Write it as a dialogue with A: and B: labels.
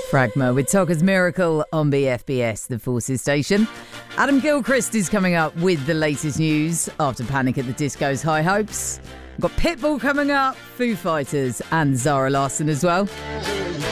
A: Fragma with Togger's Miracle on BFBS, the Forces station. Adam Gilchrist is coming up with the latest news after Panic at the Disco's High Hopes. We've got Pitbull coming up, Foo Fighters and Zara Larsson as well.